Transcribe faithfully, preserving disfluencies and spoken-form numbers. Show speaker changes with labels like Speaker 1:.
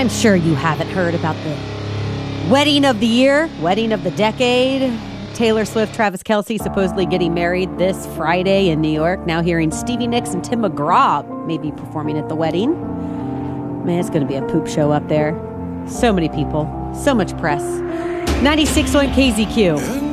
Speaker 1: I'm sure you haven't heard about the wedding of the year, wedding of the decade. Taylor Swift, Travis Kelce supposedly getting married this Friday in New York. Now hearing Stevie Nicks and Tim McGraw maybe performing at the wedding. Man, it's going to be a poop show up there. So many people, so much press. ninety-six point one K Z Q.